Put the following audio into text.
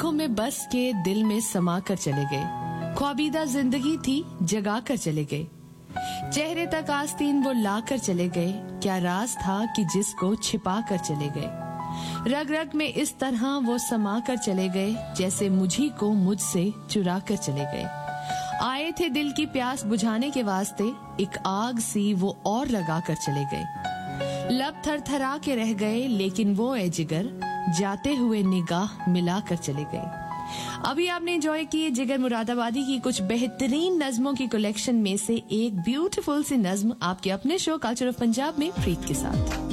आंखों में बस के दिल में समा कर चले गए। ख्वाबीदा जिंदगी थी जगा कर चले गए। चेहरे तक आस्तीन वो ला कर चले गए। क्या राज था कि जिसको छिपा कर चले गए। रग रग में इस तरह वो समा कर चले गए जैसे मुझी को मुझसे चुरा कर चले गए। आए थे दिल की प्यास बुझाने के वास्ते, एक आग सी वो और लगा कर चले गए। लब थरथरा के रह गए लेकिन वो ए जिगर जाते हुए निगाह मिला कर चले गए। अभी आपने एंजॉय की जिगर मुरादाबादी की कुछ बेहतरीन नज्मों की कलेक्शन में से एक ब्यूटीफुल सी नज्म आपके अपने शो कल्चर ऑफ पंजाब में प्रीत के साथ।